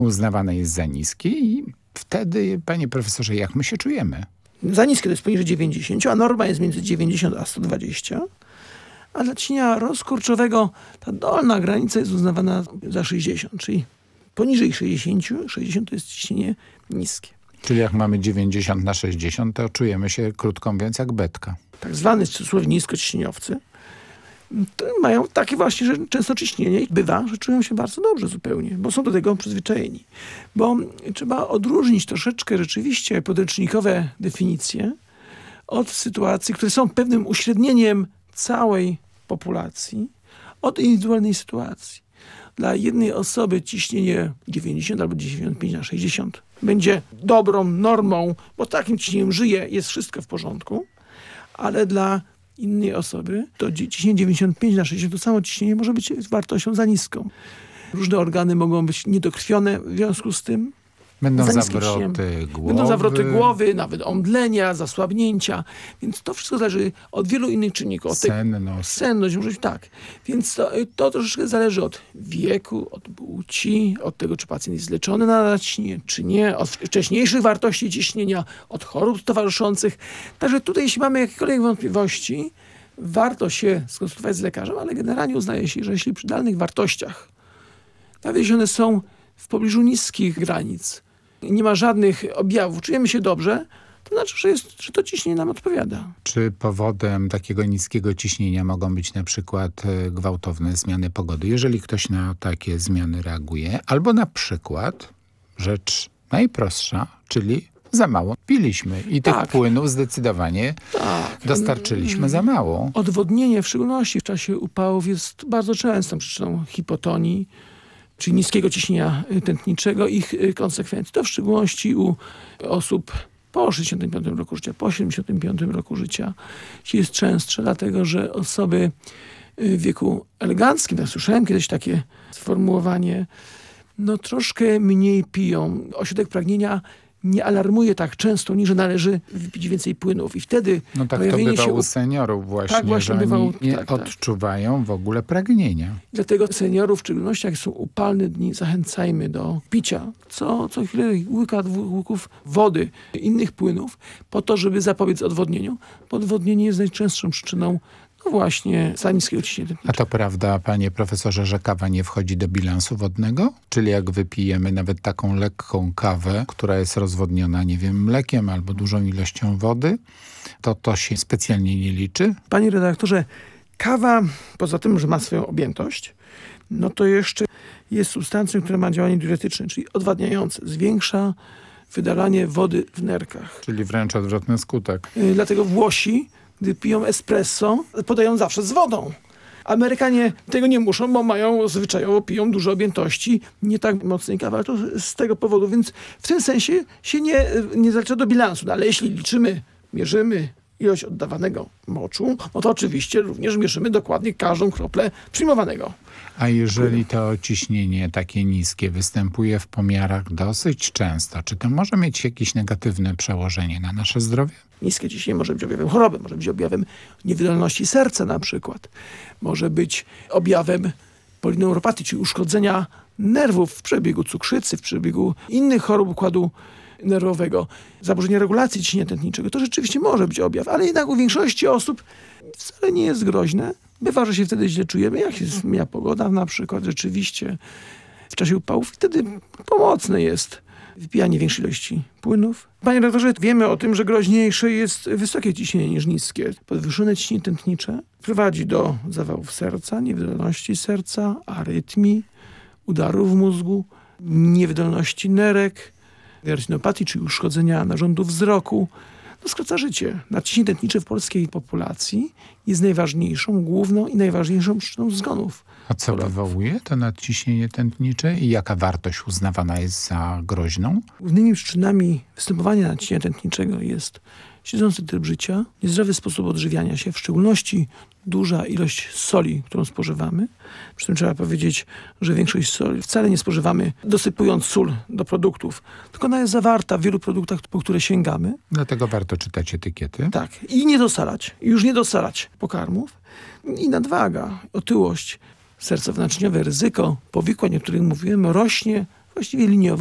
uznawane jest za niskie i wtedy, panie profesorze, jak my się czujemy? Za niskie to jest poniżej 90, a norma jest między 90 a 120. A dla ciśnienia rozkurczowego ta dolna granica jest uznawana za 60, czyli poniżej 60 to jest ciśnienie niskie. Czyli jak mamy 90/60, to czujemy się, krótko mówiąc, jak betka. Tak zwany w cudzysłowie niskociśnieniowcy to mają takie właśnie, że często ciśnienie i bywa, że czują się bardzo dobrze zupełnie, bo są do tego przyzwyczajeni. Bo trzeba odróżnić troszeczkę rzeczywiście podręcznikowe definicje od sytuacji, które są pewnym uśrednieniem całej populacji, od indywidualnej sytuacji. Dla jednej osoby ciśnienie 90 albo 95/60 będzie dobrą normą, bo takim ciśnieniem żyje, jest wszystko w porządku, ale dla innej osoby to ciśnienie 95/60 to samo ciśnienie może być wartością za niską. Różne organy mogą być niedokrwione w związku z tym. Będą zawroty głowy. Będą zawroty głowy, nawet omdlenia, zasłabnięcia. Więc to wszystko zależy od wielu innych czynników. Senność, może być tak. Więc to troszeczkę zależy od wieku, od płci, od tego, czy pacjent jest leczony na ciśnienie, czy nie, od wcześniejszych wartości ciśnienia, od chorób towarzyszących. Także tutaj, jeśli mamy jakiekolwiek wątpliwości, warto się skonsultować z lekarzem, ale generalnie uznaje się, że jeśli przy danych wartościach, nawet jeśli one są w pobliżu niskich granic, nie ma żadnych objawów, czujemy się dobrze, to znaczy, że to ciśnienie nam odpowiada. Czy powodem takiego niskiego ciśnienia mogą być na przykład gwałtowne zmiany pogody? Jeżeli ktoś na takie zmiany reaguje, albo na przykład rzecz najprostsza, czyli za mało piliśmy i tych płynów zdecydowanie dostarczyliśmy za mało. Odwodnienie, w szczególności w czasie upałów, jest bardzo częstą przyczyną hipotonii, czyli niskiego ciśnienia tętniczego, ich konsekwencji. To w szczególności u osób po 65 roku życia, po 75 roku życia jest częstsze, dlatego że osoby w wieku eleganckim, tak słyszałem kiedyś takie sformułowanie, troszkę mniej piją. Ośrodek pragnienia nie alarmuje tak często, że należy wypić więcej płynów. I wtedy tak to bywa u seniorów właśnie, że oni nie odczuwają w ogóle pragnienia. Dlatego seniorów, w szczególności jak są upalne dni, zachęcajmy do picia co chwilę łyka, 2 łyków wody, innych płynów, po to, żeby zapobiec odwodnieniu. Bo odwodnienie jest najczęstszą przyczyną właśnie za niskiego ciśnienia tętniczego. A to prawda, panie profesorze, że kawa nie wchodzi do bilansu wodnego? Czyli jak wypijemy nawet taką lekką kawę, która jest rozwodniona, nie wiem, mlekiem albo dużą ilością wody, to się specjalnie nie liczy? Panie redaktorze, kawa, poza tym, że ma swoją objętość, to jeszcze jest substancją, która ma działanie diuretyczne, czyli odwadniające. Zwiększa wydalanie wody w nerkach. Czyli wręcz odwrotny skutek. Dlatego Włosi, gdy piją espresso, podają zawsze z wodą. Amerykanie tego nie muszą, bo mają zwyczajowo, piją duże objętości, nie tak mocnej kawy, ale to z tego powodu. Więc w tym sensie się nie zalicza do bilansu. Ale jeśli mierzymy ilość oddawanego moczu, to oczywiście również mierzymy dokładnie każdą kroplę przyjmowanego. A jeżeli to ciśnienie takie niskie występuje w pomiarach dosyć często, czy to może mieć jakieś negatywne przełożenie na nasze zdrowie? Niskie ciśnienie może być objawem choroby, może być objawem niewydolności serca na przykład. Może być objawem polineuropatii, czyli uszkodzenia nerwów w przebiegu cukrzycy, w przebiegu innych chorób układu nerwowego. Zaburzenie regulacji ciśnienia tętniczego. To rzeczywiście może być objaw, ale jednak u większości osób wcale nie jest groźne. Bywa, że się wtedy źle czujemy, jak się zmienia pogoda na przykład, rzeczywiście w czasie upałów. Wtedy pomocne jest wypijanie większej ilości płynów. Panie redaktorze, wiemy o tym, że groźniejsze jest wysokie ciśnienie niż niskie. Podwyższone ciśnienie tętnicze prowadzi do zawałów serca, niewydolności serca, arytmii, udarów w mózgu, niewydolności nerek, retinopatii, czyli uszkodzenia narządu wzroku. Skraca życie. Nadciśnienie tętnicze w polskiej populacji jest najważniejszą, główną i najważniejszą przyczyną zgonów. A co wywołuje to nadciśnienie tętnicze i jaka wartość uznawana jest za groźną? Głównymi przyczynami występowania nadciśnienia tętniczego jest siedzący tryb życia, niezdrowy sposób odżywiania się, w szczególności duża ilość soli, którą spożywamy. Przy tym trzeba powiedzieć, że większość soli wcale nie spożywamy dosypując sól do produktów, tylko ona jest zawarta w wielu produktach, po które sięgamy. Dlatego warto czytać etykiety. Tak. I już nie dosalać pokarmów. I nadwaga, otyłość sercowo-naczyniowe, ryzyko powikłań, o których mówiłem, rośnie właściwie liniowo